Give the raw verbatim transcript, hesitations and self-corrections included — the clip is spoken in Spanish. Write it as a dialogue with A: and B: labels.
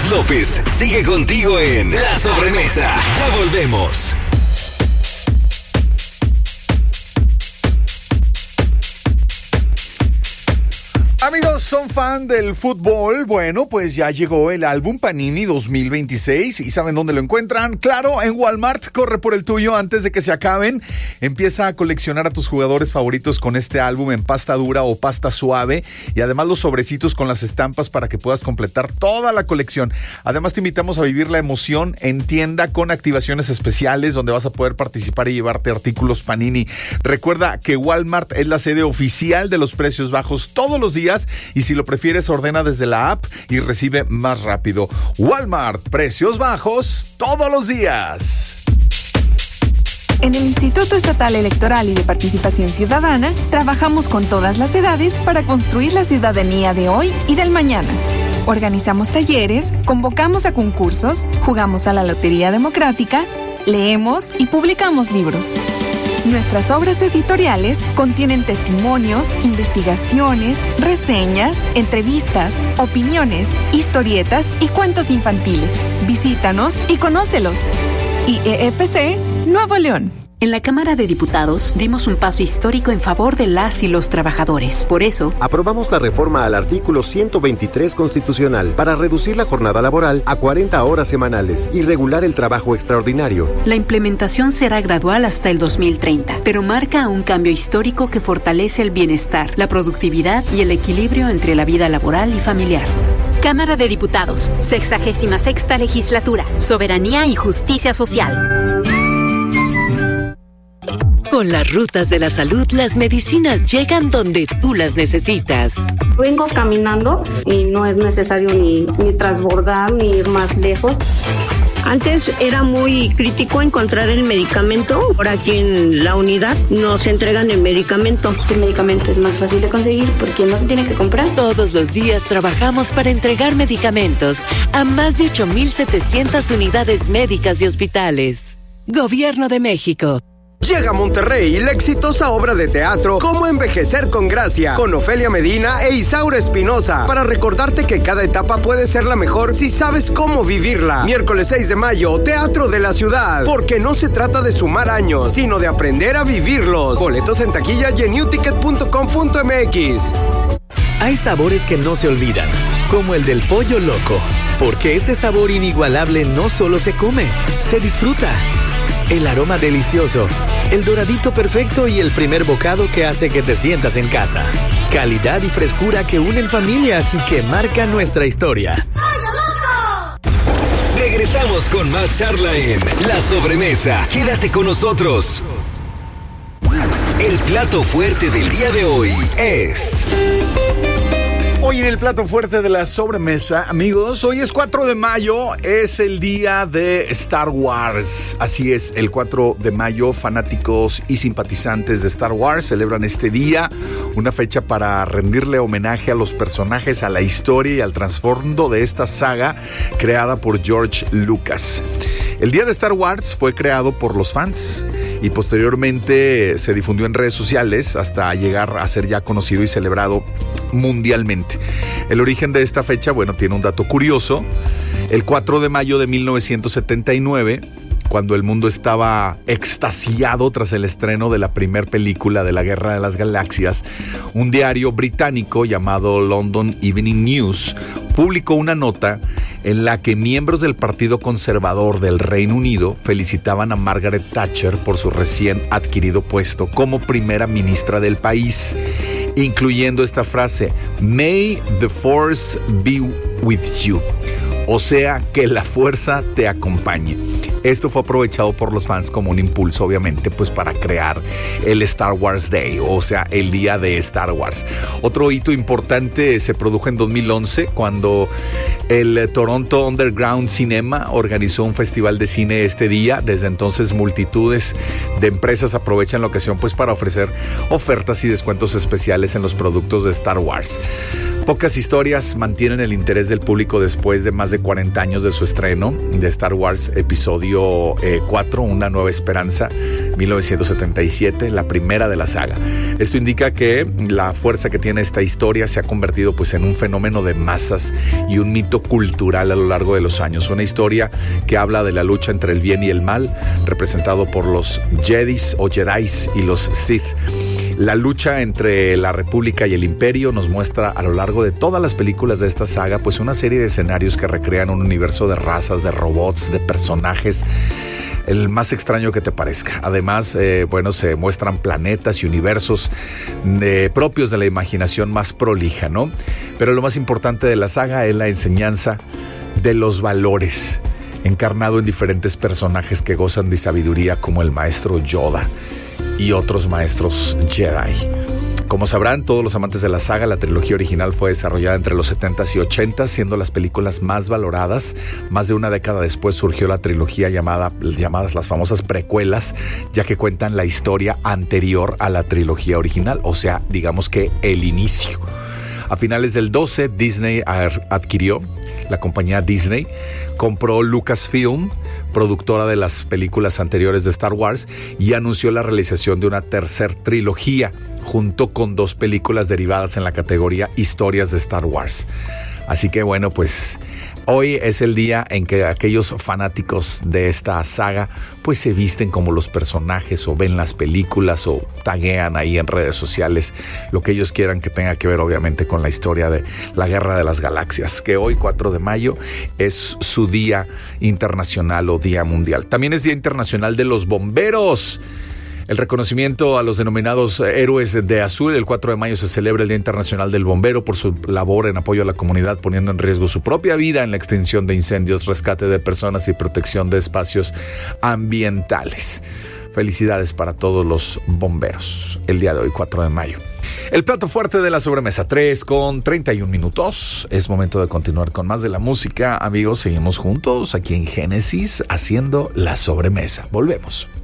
A: Alex López sigue contigo en La Sobremesa. Ya volvemos.
B: Amigos, ¿son fan del fútbol? Bueno, pues ya llegó el álbum Panini dos mil veintiséis. ¿Y saben dónde lo encuentran? Claro, en Walmart. Corre por el tuyo antes de que se acaben. Empieza a coleccionar a tus jugadores favoritos con este álbum en pasta dura o pasta suave. Y además los sobrecitos con las estampas para que puedas completar toda la colección. Además te invitamos a vivir la emoción en tienda con activaciones especiales donde vas a poder participar y llevarte artículos Panini. Recuerda que Walmart es la sede oficial de los precios bajos todos los días. Y si lo prefieres, ordena desde la app y recibe más rápido. Walmart, precios bajos todos los días.
C: En el Instituto Estatal Electoral y de Participación Ciudadana, trabajamos con todas las edades para construir la ciudadanía de hoy y del mañana. Organizamos talleres, convocamos a concursos, jugamos a la Lotería Democrática, leemos y publicamos libros. Nuestras obras editoriales contienen testimonios, investigaciones, reseñas, entrevistas, opiniones, historietas y cuentos infantiles. Visítanos y conócelos. I E E P C, Nuevo León.
D: En la Cámara de Diputados dimos un paso histórico en favor de las y los trabajadores. Por eso,
E: aprobamos la reforma al artículo ciento veintitrés constitucional para reducir la jornada laboral a cuarenta horas semanales y regular el trabajo extraordinario.
D: La implementación será gradual hasta el dos mil treinta, pero marca un cambio histórico que fortalece el bienestar, la productividad y el equilibrio entre la vida laboral y familiar.
F: Cámara de Diputados, sexagésima sexta legislatura, Soberanía y Justicia Social.
G: Con las rutas de la salud, las medicinas llegan donde tú las necesitas.
H: Vengo caminando y no es necesario ni, ni transbordar ni ir más lejos. Antes era muy crítico encontrar el medicamento. Por aquí en la unidad nos entregan el medicamento.
I: El medicamento es más fácil de conseguir porque no se tiene que comprar.
G: Todos los días trabajamos para entregar medicamentos a más de ocho mil setecientas unidades médicas y hospitales. Gobierno de México.
J: Llega a Monterrey la exitosa obra de teatro Cómo envejecer con gracia, con Ofelia Medina e Isaura Espinosa, para recordarte que cada etapa puede ser la mejor si sabes cómo vivirla. Miércoles seis de mayo, Teatro de la Ciudad, porque no se trata de sumar años, sino de aprender a vivirlos. Boletos en taquilla y en new ticket punto com punto m x.
K: Hay sabores que no se olvidan, como el del pollo loco, porque ese sabor inigualable no solo se come, se disfruta. El aroma delicioso, el doradito perfecto y el primer bocado que hace que te sientas en casa. Calidad y frescura que unen familias y que marcan nuestra historia.
A: Regresamos con más charla en La Sobremesa. Quédate con nosotros. El plato fuerte del día de hoy es...
B: Hoy en el plato fuerte de la sobremesa, amigos, hoy es cuatro de mayo, es el día de Star Wars. Así es, el cuatro de mayo, fanáticos y simpatizantes de Star Wars celebran este día, una fecha para rendirle homenaje a los personajes, a la historia y al trasfondo de esta saga creada por George Lucas. El día de Star Wars fue creado por los fans y posteriormente se difundió en redes sociales hasta llegar a ser ya conocido y celebrado mundialmente. El origen de esta fecha, bueno, tiene un dato curioso. El cuatro de mayo de mil novecientos setenta y nueve, cuando el mundo estaba extasiado tras el estreno de la primera película de la Guerra de las Galaxias, un diario británico llamado London Evening News publicó una nota en la que miembros del Partido Conservador del Reino Unido felicitaban a Margaret Thatcher por su recién adquirido puesto como primera ministra del país, incluyendo esta frase: "May the force be with you", o sea, que la fuerza te acompañe. Esto fue aprovechado por los fans como un impulso, obviamente, pues para crear el Star Wars Day, o sea, el día de Star Wars. Otro hito importante se produjo en dos mil once, cuando el Toronto Underground Cinema organizó un festival de cine este día. Desde entonces, multitudes de empresas aprovechan la ocasión pues para ofrecer ofertas y descuentos especiales en los productos de Star Wars. Pocas historias mantienen el interés del público después de más de cuarenta años de su estreno de Star Wars Episodio eh, cuatro, Una Nueva Esperanza. mil novecientos setenta y siete, la primera de la saga. Esto indica que la fuerza que tiene esta historia se ha convertido pues en un fenómeno de masas y un mito cultural a lo largo de los años. Una historia que habla de la lucha entre el bien y el mal, representado por los Jedis o Jedis y los Sith. La lucha entre la República y el Imperio nos muestra a lo largo de todas las películas de esta saga pues una serie de escenarios que recrean un universo de razas, de robots, de personajes, el más extraño que te parezca. Además, eh, bueno, se muestran planetas y universos eh, propios de la imaginación más prolija, ¿no? Pero lo más importante de la saga es la enseñanza de los valores, encarnado en diferentes personajes que gozan de sabiduría como el maestro Yoda y otros maestros Jedi. Como sabrán todos los amantes de la saga, la trilogía original fue desarrollada entre los setentas y ochentas, siendo las películas más valoradas. Más de una década después surgió la trilogía llamada, llamadas las famosas precuelas, ya que cuentan la historia anterior a la trilogía original, o sea, digamos que el inicio. A finales del doce, Disney adquirió, la compañía Disney compró Lucasfilm, productora de las películas anteriores de Star Wars, y anunció la realización de una tercer trilogía, junto con dos películas derivadas en la categoría Historias de Star Wars. Así que bueno, pues hoy es el día en que aquellos fanáticos de esta saga pues se visten como los personajes o ven las películas o taguean ahí en redes sociales lo que ellos quieran que tenga que ver obviamente con la historia de la Guerra de las Galaxias, que hoy cuatro de mayo es su día internacional o día mundial. También es Día Internacional de los Bomberos. El reconocimiento a los denominados héroes de azul. El cuatro de mayo se celebra el Día Internacional del Bombero por su labor en apoyo a la comunidad, poniendo en riesgo su propia vida en la extinción de incendios, rescate de personas y protección de espacios ambientales. Felicidades para todos los bomberos el día de hoy, cuatro de mayo. El plato fuerte de la sobremesa, tres con treinta y un minutos. Es momento de continuar con más de la música. Amigos, seguimos juntos aquí en Génesis haciendo la sobremesa. Volvemos.